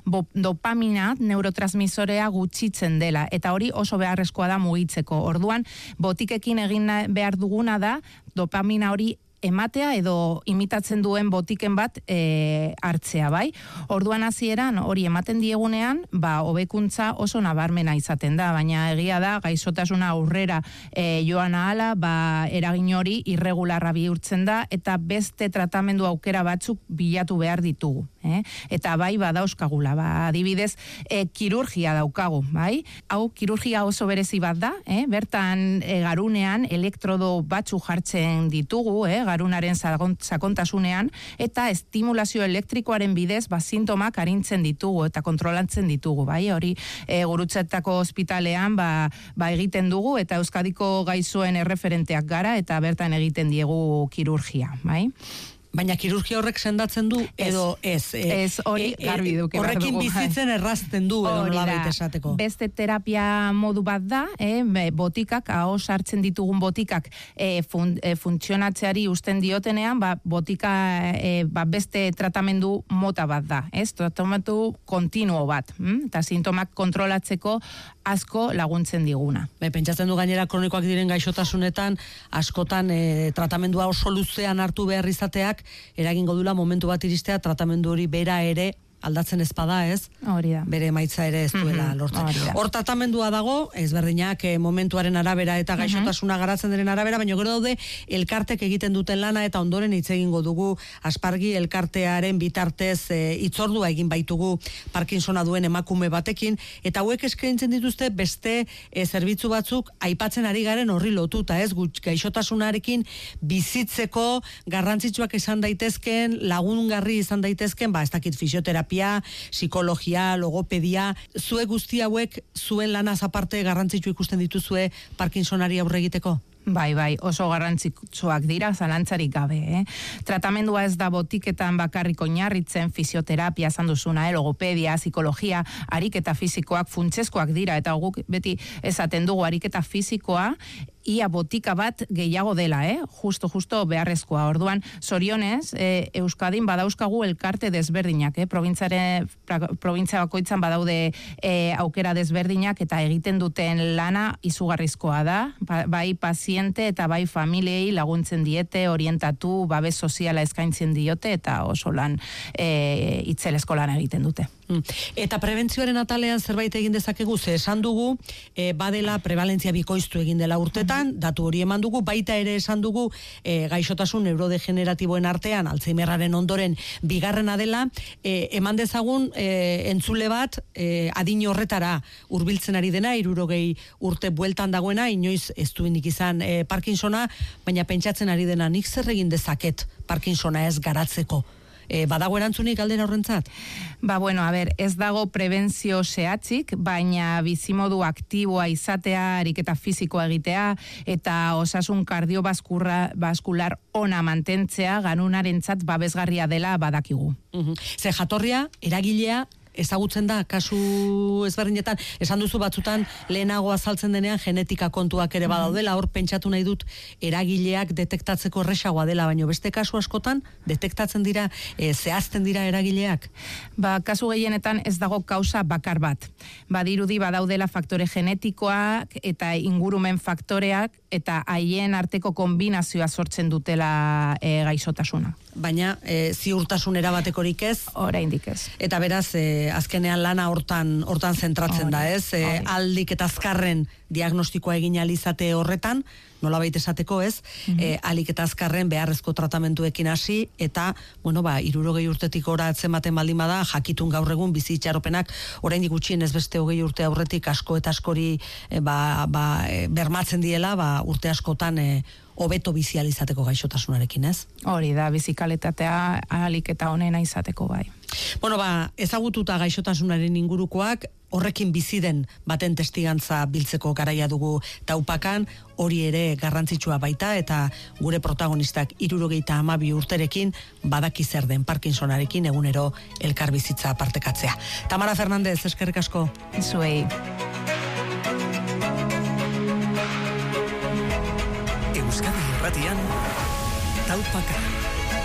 dopamina neurotransmisorea gutxitzen dela, eta hori oso beharrezkoa da mugitzeko. Orduan, botikekin egin behar duguna da, dopamina hori ematea edo imitatzen duen botiken bat hartzea, bai? Orduan hasieran hori ematen diegunean, hobekuntza oso nabarmena izaten da, baina egia da gaixotasuna aurrera joan ahala, eragin hori irregularra bihurtzen da eta beste tratamendu aukera batzuk bilatu behar ditugu. Eta bai badauzkagula, adibidez, kirurgia daukagu, bai? Hau kirurgia oso berezi bat da, bertan garunean elektrodo batzu jartzen ditugu, garunaren sakontasunean, eta estimulazio elektrikoaren bidez sintomak arintzen ditugu eta kontrolatzen ditugu, bai? Hori Gurutzetako ospitalean egiten dugu eta Euskadiko gaixoen erreferenteak gara eta bertan egiten diegu kirurgia, bai? Baina kirurgia horrek sendatzen du edo ez? Ez, hori garbi duke. Horrekin bizitzen errazten du edo nolabait esateko. Beste terapia modu bat da, botikak, ahos hartzen ditugun botikak funtzionatzeari usten diotenean, botika beste tratamendu mota bat da, tratamendu kontinuo bat, eta sintomak kontrolatzeko asko laguntzen diguna. Pentsatzen du gainera kronikoak diren gaixotasunetan, askotan tratamendua oso luzean hartu behar izateak, eragingo dula momentu bat iristea tratamendu hori bera ere aldatzen ezpada, ez? Hori da. Bere emaitza ere ez duela lortzen. Hor tratamendua dago, ezberdinak momentuaren arabera eta gaixotasuna garatzen diren arabera, baina gero daude elkartek egiten duten lana eta ondoren hitz egingo dugu Aspargi elkartearen bitartez hitzordua egin baitugu Parkinsona duen emakume batekin, eta hauek eskaintzen dituzte beste zerbitzu batzuk aipatzen ari garen horri lotuta, ez? Gaixotasunarekin bizitzeko garrantzitsuak izan daitezken, lagungarri izan daitezken, ez dakit fisioterapia, psikologia, logopedia, zuek guzti hauek zuen lanaz aparte garrantzitsu ikusten dituzue Parkinsonari aurre egiteko? Bai, oso garrantzitsuak dira, zalantzarik gabe. Tratamendua ez da botiketan bakarrik oinarritzen, fisioterapia, esan duzuna, logopedia, psikologia, ariketa fisikoak funtsezkoak dira, eta guk beti esaten dugu ariketa fisikoa, ia botika bat gehiago dela, justo beharrezkoa. Orduan, zorionez, Euskadin badauzkagu elkarte desberdinak, provintzia bakoitzan badaude aukera desberdinak, eta egiten duten lana izugarrizkoa da, bai paziente eta bai familiei laguntzen diete, orientatu, babes soziala eskaintzen diote, eta oso lan itzelezko lana egiten dute. Eta prebentzioaren atalean zerbait egin dezakegu, ze esan dugu, badela prebalentzia bikoiztu egin dela urtetan, datu hori eman dugu, baita ere esan dugu gaixotasun neurodegeneratiboen artean, Alzheimerraren ondoren bigarrena dela, eman dezagun entzule bat adin horretara hurbiltzen ari dena, 60 urte bueltan dagoena, inoiz ez duenik izan Parkinsona, baina pentsatzen ari dena, nik zer egin dezaket Parkinsona ez garatzeko? Badago erantzunik galdera horrentzat? Ez dago prebentzio zehatzik, baina bizimodu aktiboa izatea, ariketa fisikoa egitea, eta osasun kardiobaskular ona mantentzea ganunarentzat babesgarria dela badakigu. Ze jatorria, eragilea, ezagutzen da, kasu ezberdinetan, esan duzu batzutan lehenago azaltzen denean genetika kontuak ere badaudela, hor pentsatu nahi dut eragileak detektatzeko erresagoa dela, baina beste kasu askotan detektatzen dira, zehazten dira eragileak? Kasu gehienetan ez dago kausa bakar bat. Badirudi badaudela faktore genetikoak eta ingurumen faktoreak eta haien arteko kombinazioa sortzen dutela gaixotasuna. Baina ziurtasun erabatekorik ez? Oraindik ez. Eta beraz, azkenean lana hortan zentratzen da, ez? Aldik eta azkarren diagnostikoa egin alizate horretan, nolabait esateko, ez? Alik eta azkarren beharrezko tratamentuekin hasi, eta, 60 urtetik gora atzematen baldin bada, jakitun gaur egun bizi itxaropenak, oraindik gutxien ez beste 20 urte aurretik asko eta askori bermatzen diela, urte askotan hobeto bizializateko gaixotasunarekin, ez? Hori da, bizikalitatea ahalik eta onena izateko bai. Ezagututa gaixotasunaren ingurukoak, horrekin bizi den baten testigantza biltzeko garaia dugu Taupakan, hori ere garrantzitsua baita, eta gure protagonistak 72 urterekin badaki zer den Parkinsonarekin egunero elkarbizitza partekatzea. Tamara Fernandez, eskerrik asko. Zuei. Euskadi Irratian, Taupaka.